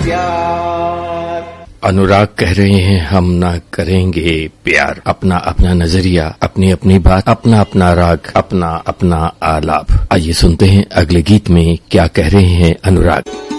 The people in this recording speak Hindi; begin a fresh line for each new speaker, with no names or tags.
प्यार।
अनुराग कह रहे हैं हम ना करेंगे प्यार। अपना अपना नजरिया, अपनी अपनी बात, अपना अपना राग, अपना अपना आलाप। आइए सुनते हैं अगले गीत में क्या कह रहे हैं अनुराग।